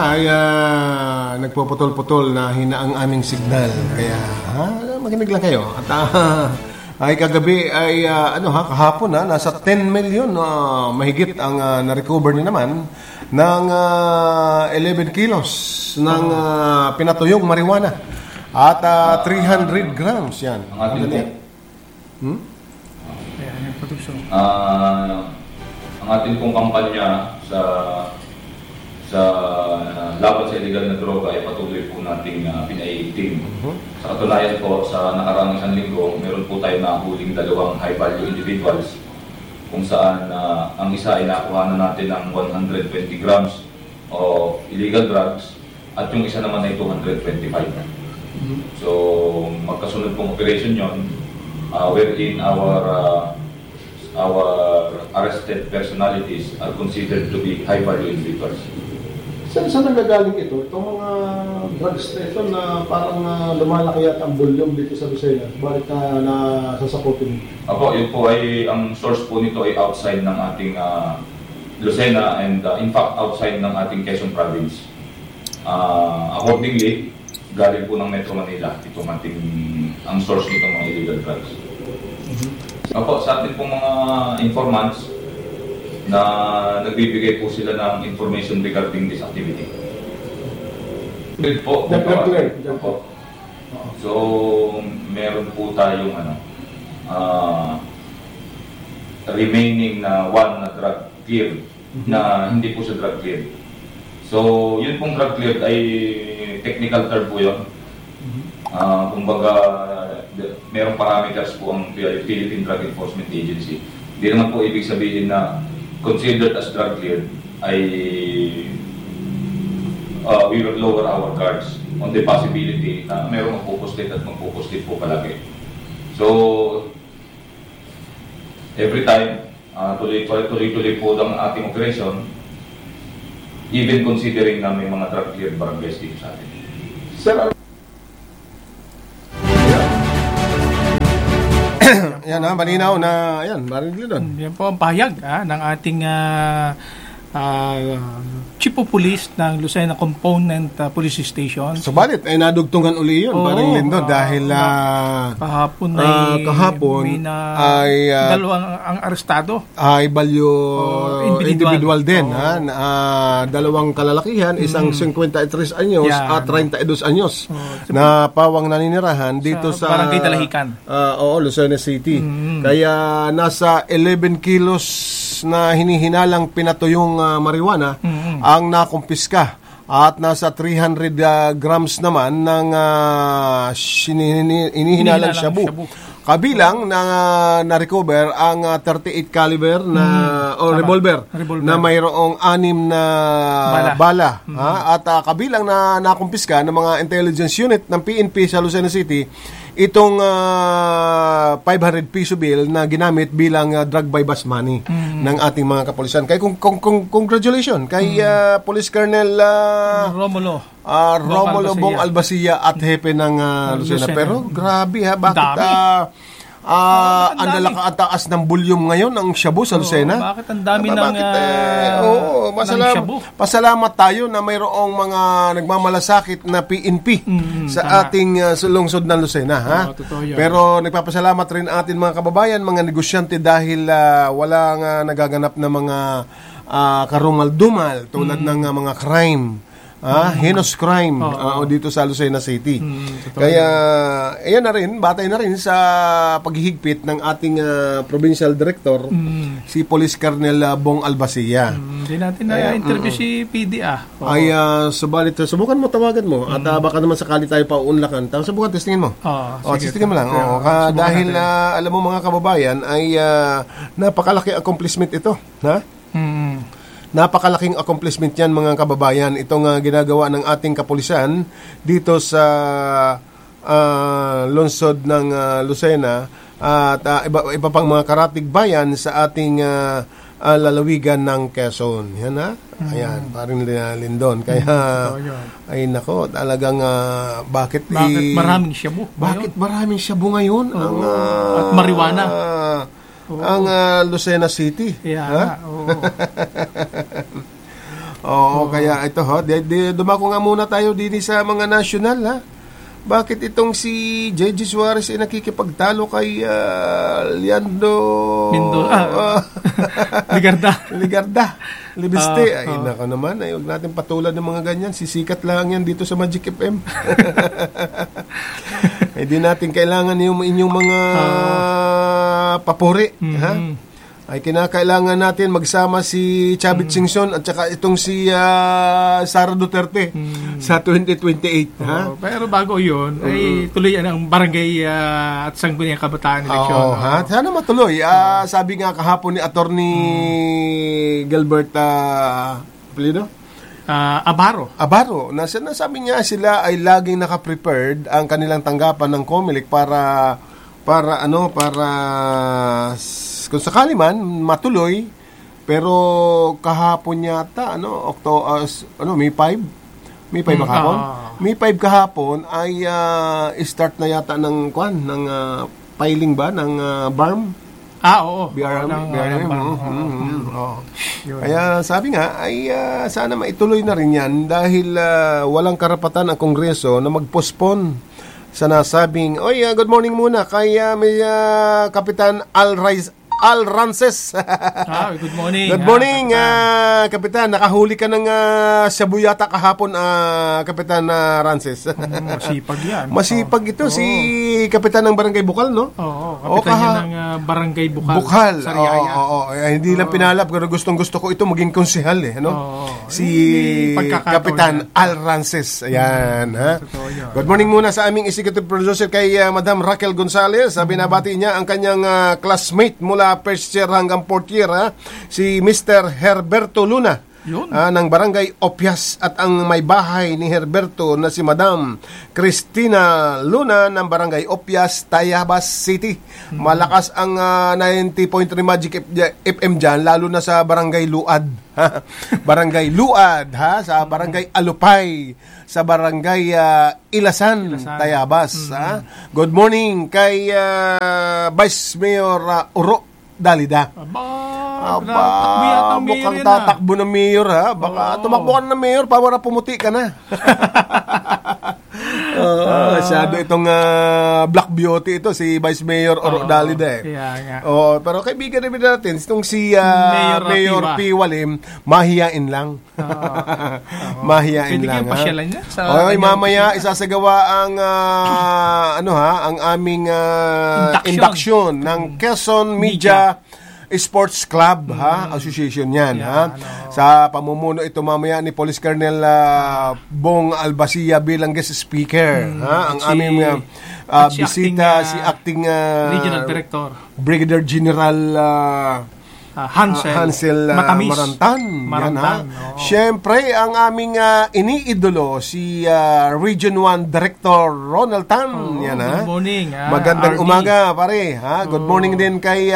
ay nagpuputol-putol na hina ang aming signal. Kaya makinig lang kayo. At ay kagabi ay kahapon nasa 10 million mahigit ang na-recover na naman ng 11 kilos ng pinatuyong marijuana at 300 grams yan. Ang ating ang ating pong kampanya sa laban sa illegal na droga ay patuloy po nating pinaiigting. Sa katunayan po, sa nakaraang isang linggo, meron po tayo nahuling 2 high-value individuals kung saan ang isa ay nakuha na natin ng 120 grams of illegal drugs at yung isa naman ay 225. So, magkasunod pong operation yon wherein our arrested personalities are considered to be high-value individuals. Saan nanggagaling ito? Itong mga drugs na ito na parang lumalaki at ang volume dito sa Lucena. Bakit nasasakutin? Ako, yun po ay, ang source po nito ay outside ng ating Lucena and in fact outside ng ating Quezon Province. Accordingly, galing po ng Metro Manila itong ating, ang source nitong mga illegal drugs. Ako, sa ating pong mga informants, na nagbibigay po sila ng information regarding this activity. Po. So, meron po tayong remaining na 1 na drug cleared na hindi po siya drug cleared. So, yun pong drug cleared ay technical term po yun. Kumbaga, merong parameters po ang Philippine Drug Enforcement Agency. Hindi naman po ibig sabihin na considered as drug cleared ay we will lower our guards on the possibility na merong magpupuslit at magpupuslit po palagi. So, every time, tuloy-tuloy po ang ating operation, even considering na may mga drug cleared barangays dito sa atin. Sir, yan malinaw na marinig doon. Yan po ang pahayag ng ating Chief of Police ng Lucena Component Police Station. Subalit ay nadugtungan uli yun, parang Lindon, dahil kahapon ay dalawang ang arestado. Ay value individual din. Dalawang kalalakihan, isang 53 anyos at 32 anyos na pawang naninirahan dito sa Barangay Talahican. Lucena City. Kaya nasa 11 kilos na hinihinalang pinatuyong marijuana ang nakumpiska at nasa 300 grams naman ng inihinalang shabu. Kabilang na-recover ang 38 caliber na revolver na mayroong 6 na bala. At kabilang na nakumpiska ng mga intelligence unit ng PNP sa Lucena City itong 500 piso bill na ginamit bilang drug by bus money ng ating mga kapulisan. Kaya congratulations kay Police Colonel Romulo Bong Albacía at hepe ng Lucena. Pero grabe bakit ang taas ng volume ngayon ng shabu sa Lucena? Bakit ang dami ng shabu? Pasalamat tayo na mayroong mga nagmamalasakit na PNP sa ating lungsod ng Lucena. Pero nagpapasalamat rin atin mga kababayan, mga negosyante dahil walang nagaganap na mga karumal-dumal tulad ng mga crime. Heinous crime dito sa Lucena City. Kaya ayan na rin, batay na rin sa paghihigpit ng ating provincial director, si Police Colonel Bong Albacía. Hindi natin na-interview si PD Ay subalit subukan mo, tawagan mo at baka naman sakali tayo paunlakan. Subukan, testingin mo. Testingin mo lang. Dahil alam mo mga kababayan ay napakalaki accomplishment ito. Napakalaking accomplishment yan mga kababayan, itong ginagawa ng ating kapulisan dito sa lungsod ng Lucena at iba pang mga karatig bayan sa ating lalawigan ng Quezon. Yan ayan, parang Lindon. Kaya ay nako, talagang bakit maraming shabu? Bakit maraming shabu ngayon? At marijuana. Ang Lucena City. Oo, kaya ito dumako nga muna tayo din sa mga national, ha. Bakit itong si JJ Suarez ay nakikipagtalo kay Leandro Ligarda Libiste? Ay nako naman, ay huwag natin patulan ng mga ganyan. Sisikat lang yan dito sa Magic FM. Hindi natin kailangan yung inyong mga papuri, ha? Ay kinakailangan natin magsama si Chavit Singson at saka itong si Sara Duterte sa 2028. Ha? Pero bago yun, ay tuloy ang barangay at sangguniang kabataan eleksyon. Ha? Sana matuloy. Sabi nga kahapon ni Attorney Gilbert Abaro, sabi niya sila ay laging naka-prepared ang kanilang tanggapan ng COMELEC para kung sakali man matuloy, pero kahapon yata May 5 kahapon. May 5 kahapon ay start na yata ng filing ba ng BARM. Oo. BRM. Kaya sabi nga ay sana maituloy na rin yan dahil walang karapatan ang Kongreso na mag-postpone sa nasabing, good morning muna kay may Kapitan Al Rances. Good morning. Good morning, Kapitan. Nakahuli ka ng sabuyata kahapon, Kapitan Rances. Masipag yan. Masipag ito, si Kapitan ng Barangay Bukal, no? Oo, Kapitan yan ng Barangay Bukal. Sariaya. Hindi lang pinalap, pero gustong-gusto ko ito maging konsehal, no? Si Kapitan Al Rances. Ayan, ha? Good morning muna sa aming executive producer kay Madam Raquel Gonzalez. Binabati niya ang kanyang classmate mula first year hanggang fourth year, si Mr. Herberto Luna ng Barangay Opias, at ang may bahay ni Herberto na si Madam Cristina Luna ng Barangay Opias, Tayabas City. Malakas ang 90.3 Magic FM dyan, lalo na sa Barangay Luad. Barangay Luad, sa Barangay Alupay, sa Barangay Ilasan, Tayabas. Good morning kay Vice Mayor Uro Dalida. Mukhang tatakbo ng mayor, ha? Baka tumakbo ka na mayor para pumuti ka na. Masyado itong Black Beauty ito, si Vice Mayor Oro Dalida. Pero kaibigan natin, itong si Mayor P. Walim, mahiyain lang. Mahiyain lang. Pasyalan niya. Mamaya isasagawa ang ang aming induction ng Quezon Media Sports Club, association yan, sa pamumuno ito mamaya ni Police Colonel Bong Albasia bilang guest speaker, ang aming bisita si acting Regional Director Brigadier General Hansel Marantan. Siyempre, ang aming iniidolo, si Region 1 Director Ronald Tan. Good morning. Magandang umaga, pare. Good morning din kay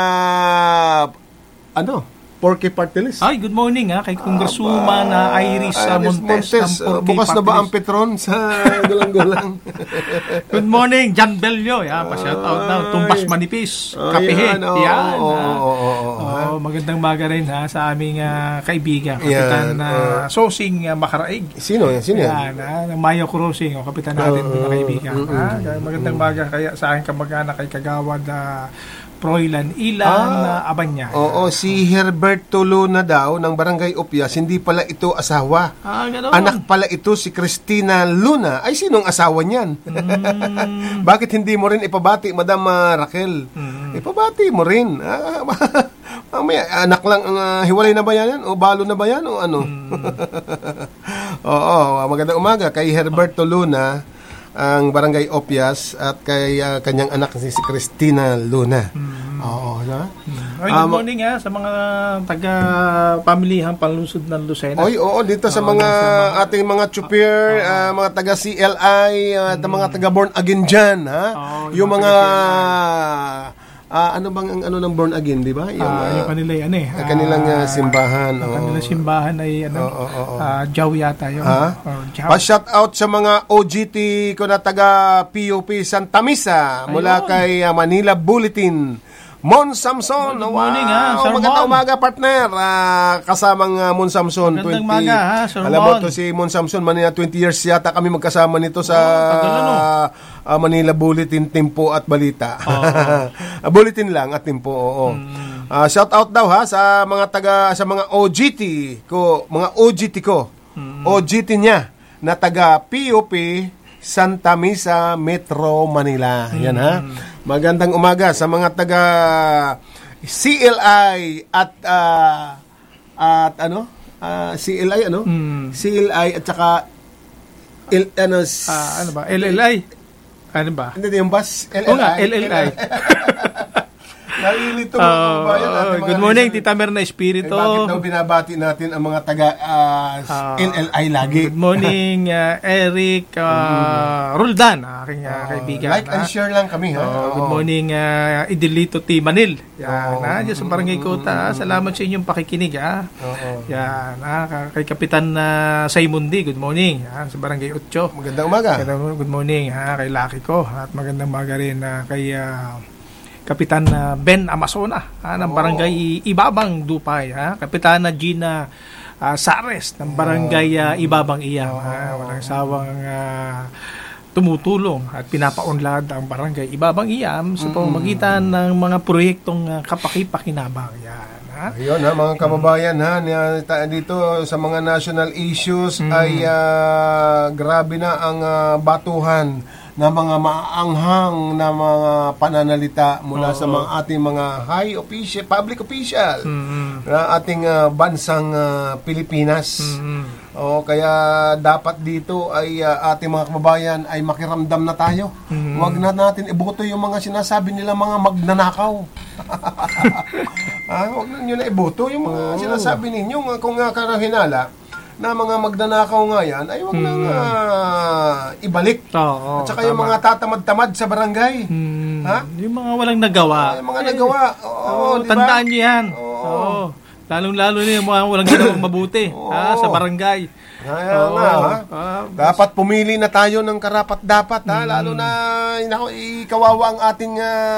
Porky Partelis. Good morning kay Congresswoman Iris Montes. Bukas na ba ang Petron sa gulang-gulang? Good morning, John Bello. Pa-shout out na. Tumbas Manipis. Kapihe. Magandang maga rin sa aming kaibigan. Kapitan Sosing Makaraig. Sino yan? Mayo Crossing. Kapitan natin na kaibigan. Magandang maga kaya sa aking kamag-anak kay Kagawad Froilan Ilan Abanya. Si Herberto Luna daw ng Barangay Opias, hindi pala ito asawa. Anak pala ito si Cristina Luna. Ay, sinong asawa niyan? Bakit hindi mo rin ipabati, Madam Raquel? Ipabati mo rin. Anak lang, hiwalay na ba yan? O balo na ba yan? O ano? Magandang umaga kay Herberto Luna, ang Barangay Opias, at kay kanyang anak si Cristina Luna. Good morning sa mga taga-pamilihang panlusod ng Lucena. Dito sa mga ating mga chupier, mga taga-CLI, at mga taga-born again dyan, yung mga ano bang ang ng born again, di ba? Yung kanila kanilang simbahan. Kanilang simbahan ay Jaw yata yun. Pa-shout out sa mga OGT ko na taga PUP Santa Misa mula kay Manila Bulletin, Mon Samson. Good morning, Sir Magandang Mon. umaga, partner. Kasamang Mon Samson. Magandang umaga, Sir Alam mo, Mon. to si Mon Samson, Manila, 20 years yata kami magkasama nito sa Manila Bulletin, Timpo at Balita. Bulletin lang at Timpo, oo. Shout out daw sa mga sa mga OGT ko, OGT niya na taga PUP Santa Mesa, Metro Manila. Yan Magandang umaga sa mga taga CLI at CLI CLI at saka LLI. Ano ba? Hindi yung bus LLI. Nalilito mga kabayan. Good morning, Tita Merna Espiritu. Bakit daw binabati natin ang mga taga LLI lagi? Good morning, Eric Roldan, aking kaibigan. Like and share lang kami. Good morning, Idilito T. Manil. Yan, dyan sa Barangay Kota. Salamat sa inyong pakikinig. Yan, kay Kapitan Saymundi, good morning. Sa Barangay 8. Magandang umaga. Good morning, kay Lucky ko. At magandang umaga rin kay Kapitan Ben Amazona ng Barangay Ibabang Dupay, Kapitana Gina Sares ng Barangay Ibabang Iyang, walang sawang tumutulong at pinapaunlad ang Barangay Ibabang Iyam sa pamamagitan ng mga proyektong kapaki-pakinabang. Yan. Ayun mga kababayan dito sa mga national issues ay grabe na ang batuhan na mga maanghang na mga pananalita mula sa mga ating mga high official, public official na ating bansang Pilipinas. Kaya dapat dito ay ating mga kababayan ay makiramdam na tayo. Huwag na natin iboto yung mga sinasabi nila mga magnanakaw. Huwag na nyo na iboto yung mga sinasabi ninyo kung karahinala na mga magnanakaw nga yan, ay huwag nang ibalik. At saka yung mga tatamad-tamad sa barangay. Yung mga walang nagawa. Yung mga nagawa. Diba? Tandaan niyo yan. Lalong-lalo na yung mga walang ginawang mabuti sa barangay. Dapat pumili na tayo ng karapat-dapat. Lalo na kawawa ang ating